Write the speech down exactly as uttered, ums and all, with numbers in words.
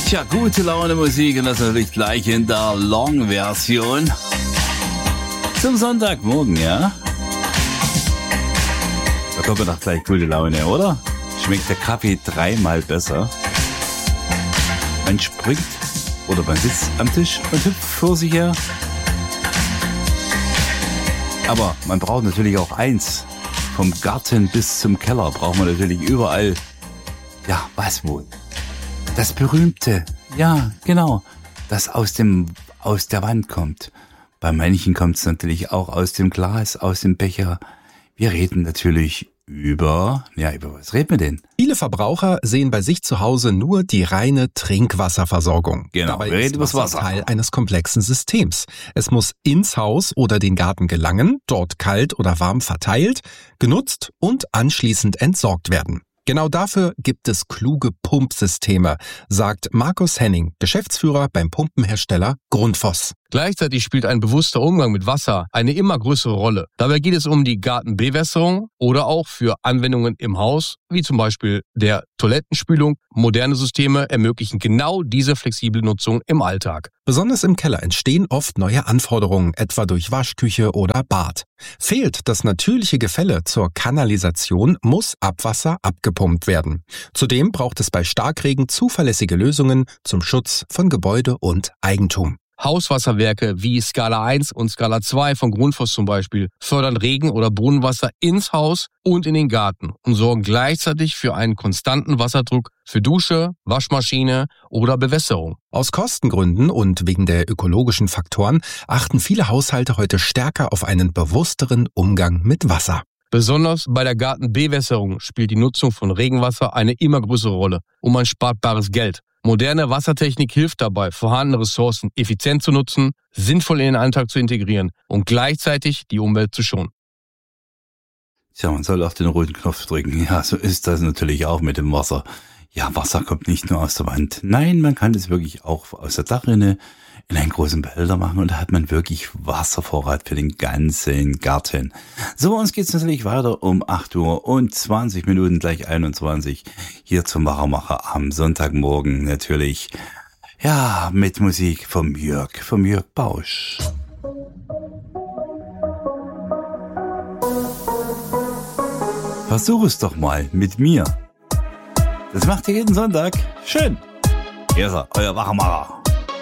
Tja, gute Laune Musik und das natürlich gleich in der Long-Version. Zum Sonntagmorgen, ja? Da kommt mir doch gleich gute Laune, oder? Schmeckt der Kaffee dreimal besser. Man springt oder man sitzt am Tisch und hüpft vor sich her. Aber man braucht natürlich auch eins. Vom Garten bis zum Keller braucht man natürlich überall, ja, was wohl? Das Berühmte, ja, genau, das aus dem, aus der Wand kommt. Bei manchen kommt es natürlich auch aus dem Glas, aus dem Becher. Wir reden natürlich über, ja, über was reden wir denn? Viele Verbraucher sehen bei sich zu Hause nur die reine Trinkwasserversorgung. Genau, Dabei wir reden ist über das Wasser Wasser. Teil eines komplexen Systems. Es muss ins Haus oder den Garten gelangen, dort kalt oder warm verteilt, genutzt und anschließend entsorgt werden. Genau dafür gibt es kluge Pumpsysteme, sagt Markus Henning, Geschäftsführer beim Pumpenhersteller Grundfos. Gleichzeitig spielt ein bewusster Umgang mit Wasser eine immer größere Rolle. Dabei geht es um die Gartenbewässerung oder auch für Anwendungen im Haus, wie zum Beispiel der Toilettenspülung. Moderne Systeme ermöglichen genau diese flexible Nutzung im Alltag. Besonders im Keller entstehen oft neue Anforderungen, etwa durch Waschküche oder Bad. Fehlt das natürliche Gefälle zur Kanalisation, muss Abwasser abgepumpt werden. Zudem braucht es bei Starkregen zuverlässige Lösungen zum Schutz von Gebäude und Eigentum. Hauswasserwerke wie Skala eins und Skala zwei von Grundfos zum Beispiel fördern Regen- oder Brunnenwasser ins Haus und in den Garten und sorgen gleichzeitig für einen konstanten Wasserdruck für Dusche, Waschmaschine oder Bewässerung. Aus Kostengründen und wegen der ökologischen Faktoren achten viele Haushalte heute stärker auf einen bewussteren Umgang mit Wasser. Besonders bei der Gartenbewässerung spielt die Nutzung von Regenwasser eine immer größere Rolle und man spart bares Geld. Moderne Wassertechnik hilft dabei, vorhandene Ressourcen effizient zu nutzen, sinnvoll in den Alltag zu integrieren und gleichzeitig die Umwelt zu schonen. Tja, man soll auf den roten Knopf drücken. Ja, so ist das natürlich auch mit dem Wasser. Ja, Wasser kommt nicht nur aus der Wand. Nein, man kann es wirklich auch aus der Dachrinne in einen großen Behälter machen und da hat man wirklich Wasservorrat für den ganzen Garten. So, uns geht's natürlich weiter um acht Uhr und zwanzig Minuten, gleich einundzwanzig, hier zum Wachmacher am Sonntagmorgen natürlich. Ja, mit Musik vom Jörg, vom Jörg Bausch. Versuch es doch mal mit mir. Das macht ihr jeden Sonntag. Schön. Hier ist er, euer Wachmacher.